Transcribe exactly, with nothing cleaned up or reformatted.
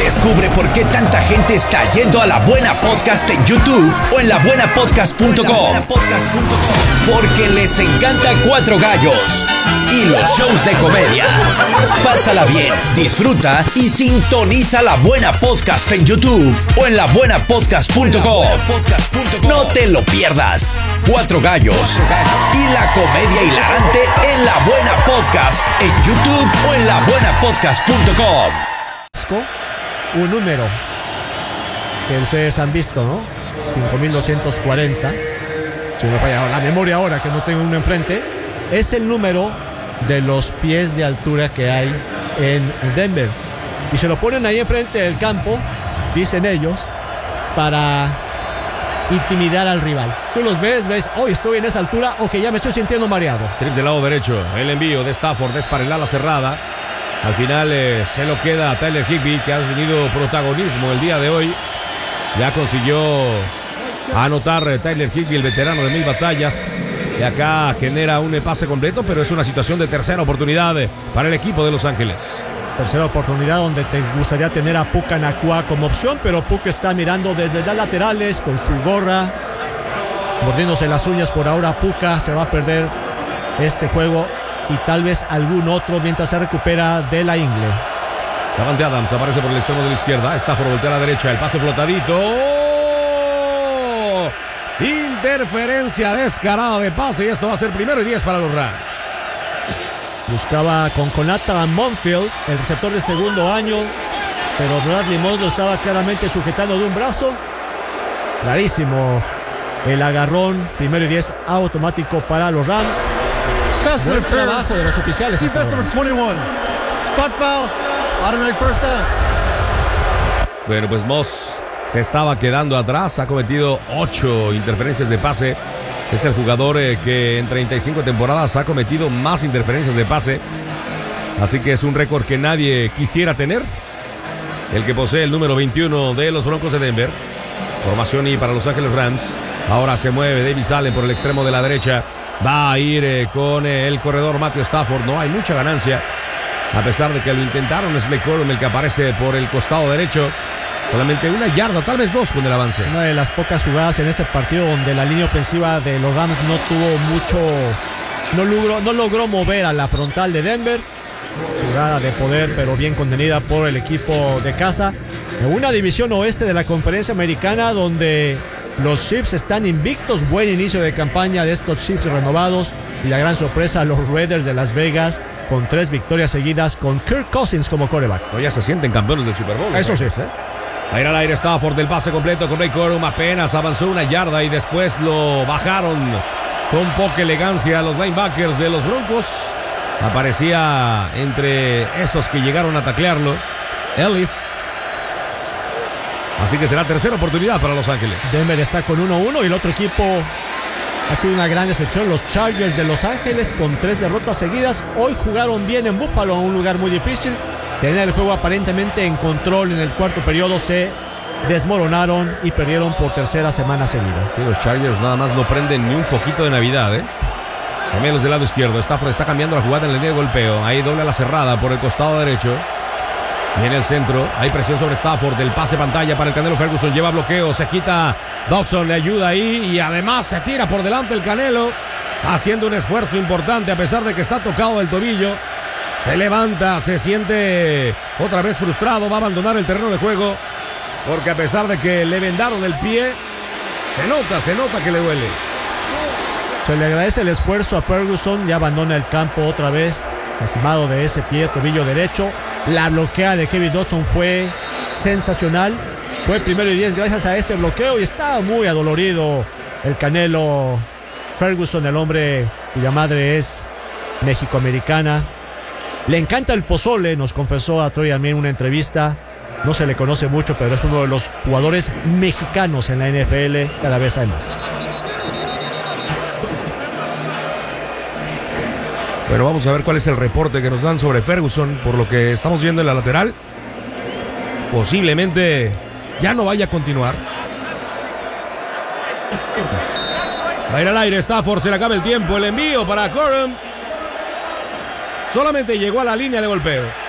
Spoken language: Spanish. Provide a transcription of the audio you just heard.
Descubre por qué tanta gente está yendo a La Buena Podcast en YouTube o en la buena podcast punto com. Porque les encanta Cuatro Gallos y los shows de comedia. Pásala bien, disfruta y sintoniza La Buena Podcast en YouTube o en la buena podcast punto com. No te lo pierdas. Cuatro Gallos y la comedia hilarante en La Buena Podcast en YouTube o en la buena podcast punto com. Un número que ustedes han visto, ¿no? cinco mil doscientos cuarenta. Si me falla la memoria ahora que no tengo uno enfrente, es el número de los pies de altura que hay en Denver. Y se lo ponen ahí enfrente del campo, dicen ellos, para intimidar al rival. Tú los ves, ves, hoy oh, estoy en esa altura, o que ya me estoy sintiendo mareado. Trips del lado derecho, el envío de Stafford es para el ala cerrada. Al final eh, se lo queda a Tyler Higbee, que ha tenido protagonismo el día de hoy. Ya consiguió anotar eh, Tyler Higbee, el veterano de mil batallas. Y acá genera un pase completo, pero es una situación de tercera oportunidad eh, para el equipo de Los Ángeles. Tercera oportunidad donde te gustaría tener a Puka Nacua como opción, pero Puka está mirando desde las laterales con su gorra, mordiéndose las uñas. Por ahora Puka se va a perder este juego y tal vez algún otro mientras se recupera de la ingle. Davante Adams aparece por el extremo de la izquierda. Stafford voltea a la derecha. El pase flotadito. ¡Oh! Interferencia descarada de pase. Y esto va a ser primero y diez para los Rams. Buscaba con Conata Monfield, el receptor de segundo año, pero Bradley Moss lo estaba claramente sujetando de un brazo. Clarísimo el agarrón. Primero y diez automático para los Rams. Buen trabajo de los oficiales. Bueno, pues Moss se estaba quedando atrás. Ha cometido ocho interferencias de pase. Es el jugador eh, que en treinta y cinco temporadas ha cometido más interferencias de pase. Así que es un récord que nadie quisiera tener. El que posee el número veintiuno de los Broncos de Denver. Formación y para Los Ángeles Rams. Ahora se mueve Davis Allen por el extremo de la derecha. Va a ir eh, con eh, el corredor Matthew Stafford. No hay mucha ganancia. A pesar de que lo intentaron, es Blake Corum el que aparece por el costado derecho. Solamente una yarda, tal vez dos con el avance. Una de las pocas jugadas en este partido donde la línea ofensiva de los Rams no tuvo mucho, no logró, no logró mover a la frontal de Denver. Jugada de poder, pero bien contenida por el equipo de casa. En una división oeste de la conferencia americana donde los Chiefs están invictos. Buen inicio de campaña de estos Chiefs renovados. Y la gran sorpresa, los Raiders de Las Vegas con tres victorias seguidas con Kirk Cousins como quarterback. No, ya se sienten campeones del Super Bowl. Eso sí, ¿eh? A ir al aire Stafford, del pase completo con Ray Corum. Apenas avanzó una yarda y después lo bajaron con poca elegancia los linebackers de los Broncos. Aparecía entre esos que llegaron a taclearlo Ellis. Así que será tercera oportunidad para Los Ángeles. Denver está con uno uno y el otro equipo ha sido una gran decepción. Los Chargers de Los Ángeles con tres derrotas seguidas. Hoy jugaron bien en Buffalo, un lugar muy difícil. Tenían el juego aparentemente en control. En el cuarto periodo se desmoronaron y perdieron por tercera semana seguida. Sí, los Chargers nada más no prenden ni un foquito de Navidad, ¿eh? También los del lado izquierdo. Stafford está cambiando la jugada en la línea de golpeo. Ahí doble a la cerrada por el costado derecho. Y en el centro hay presión sobre Stafford. El pase pantalla para el Canelo Ferguson. Lleva bloqueo, se quita Dodson, le ayuda ahí. Y además se tira por delante el Canelo, haciendo un esfuerzo importante a pesar de que está tocado del tobillo. Se levanta, se siente otra vez frustrado. Va a abandonar el terreno de juego porque a pesar de que le vendaron el pie, se nota, se nota que le duele. Se le agradece el esfuerzo a Ferguson. Ya abandona el campo otra vez, lastimado de ese pie, tobillo derecho. La bloquea de Kevin Dodson fue sensacional. Fue primero y diez gracias a ese bloqueo y estaba muy adolorido el Canelo Ferguson, el hombre cuya madre es mexicoamericana. Le encanta el pozole, nos confesó a Troy a mí en una entrevista. No se le conoce mucho, pero es uno de los jugadores mexicanos en la N F L. Cada vez hay más. Bueno, vamos a ver cuál es el reporte que nos dan sobre Ferguson. Por lo que estamos viendo en la lateral, posiblemente ya no vaya a continuar. Va a ir al aire Stafford, se le acaba el tiempo. El envío para Corum. Solamente llegó a la línea de golpeo.